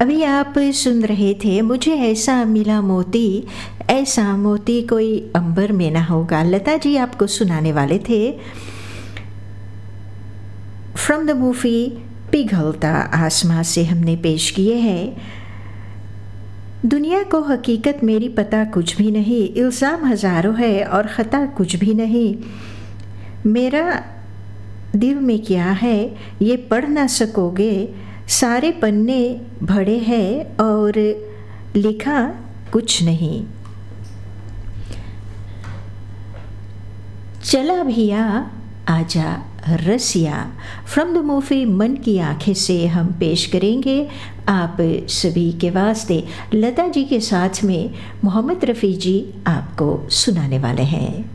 अभी आप सुन रहे थे मुझे ऐसा मिला मोती, ऐसा मोती कोई अंबर में ना होगा। लता जी आपको सुनाने वाले थे फ्रॉम द मूवी पिघलता आसमां से हमने पेश किए हैं। दुनिया को हकीकत मेरी पता कुछ भी नहीं, इल्ज़ाम हज़ारों है और ख़ता कुछ भी नहीं। मेरा दिल में क्या है ये पढ़ ना सकोगे, सारे पन्ने भरे हैं और लिखा कुछ नहीं। चला भैया आजा रसिया फ्रॉम द मूवी मन की आंखें से हम पेश करेंगे आप सभी के वास्ते। लता जी के साथ में मोहम्मद रफ़ी जी आपको सुनाने वाले हैं।